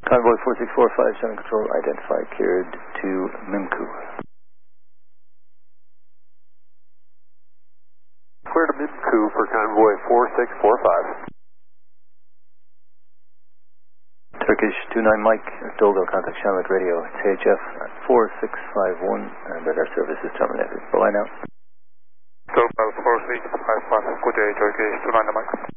Convoy 4645, Channel Control, identify, cleared to Mimku. Clear to Mimku for Convoy 4645. Turkish 29 Mike, Dolgo, contact Shamrock Radio. It's HF at 4651, and that our service is terminated. Bye now. Dolgo 4651, good day, Turkish 29 Mike.